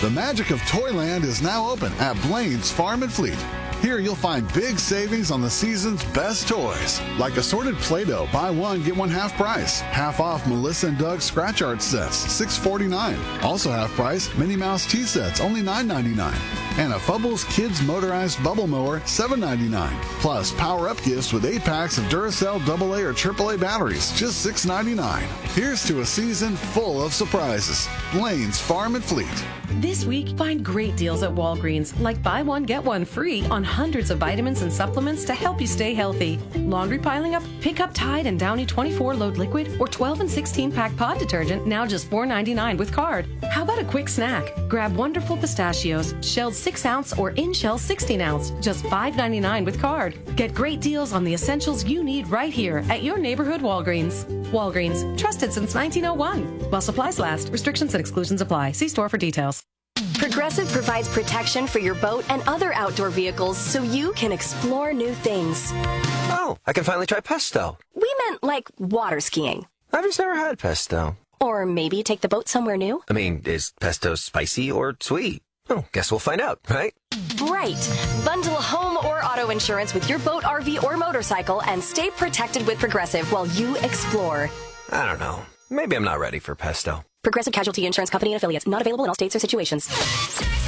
The magic of Toyland is now open at Blaine's Farm and Fleet. Here you'll find big savings on the season's best toys, like assorted Play-Doh, buy one, get one half price. Half off Melissa and Doug scratch art sets, $6.49. Also half price Minnie Mouse tea sets, only $9.99. And a Fubbles Kids Motorized Bubble Mower, $7.99. Plus power-up gifts with 8 packs of Duracell AA or AAA batteries, just $6.99. Here's to a season full of surprises. Blaine's Farm and Fleet. This week, find great deals at Walgreens, like buy one, get one free on hundreds of vitamins and supplements to help you stay healthy. Laundry piling up? Pick up Tide and Downy 24 Load Liquid or 12 and 16 pack pod detergent, now just $4.99 with card. How about a quick snack? Grab Wonderful Pistachios, shelled 6 ounce or in shell 16 ounce, just $5.99 with card. Get great deals on the essentials you need right here at your neighborhood Walgreens. Walgreens, trusted since 1901. While supplies last, restrictions and exclusions apply. See store for details. Progressive provides protection for your boat and other outdoor vehicles so you can explore new things. Oh, I can finally try pesto. We meant like water skiing. I've just never had pesto. Or maybe take the boat somewhere new. I mean, is pesto spicy or sweet? Oh, guess we'll find out, right? Right. Bundle home or auto insurance with your boat, RV, or motorcycle and stay protected with Progressive while you explore. I don't know. Maybe I'm not ready for pesto. Progressive Casualty Insurance Company and Affiliates. Not available in all states or situations.